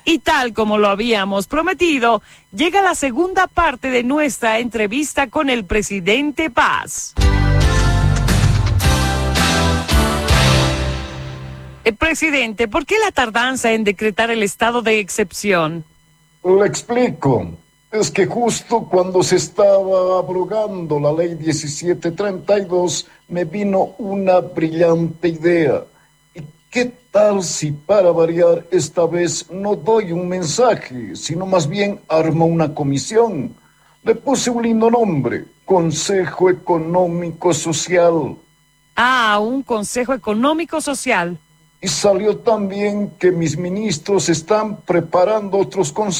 Y tal como lo habíamos prometido, llega la segunda parte de nuestra entrevista con el presidente Paz. Presidente, ¿por qué la tardanza en decretar el estado de excepción? Le explico. Es que justo cuando se estaba abrogando la ley 1732, me vino una brillante idea. ¿Y qué tal si para variar esta vez no doy un mensaje, sino más bien armo una comisión? Le puse un lindo nombre, Consejo Económico Social. Ah, un Consejo Económico Social. Y salió también que mis ministros están preparando otros consejos